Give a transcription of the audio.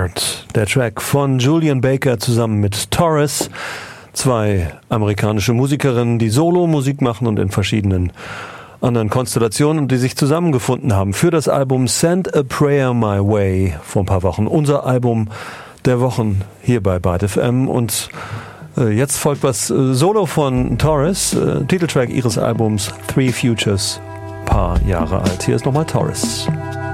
Heart. Der Track von Julian Baker zusammen mit Taurus. Zwei amerikanische Musikerinnen, die Solo-Musik machen und in verschiedenen anderen Konstellationen und die sich zusammengefunden haben für das Album Send a Prayer My Way vor ein paar Wochen. Unser Album der Wochen hier bei Byte FM. Und jetzt folgt was Solo von Taurus, Titeltrack ihres Albums Three Futures, paar Jahre alt. Hier ist nochmal Taurus.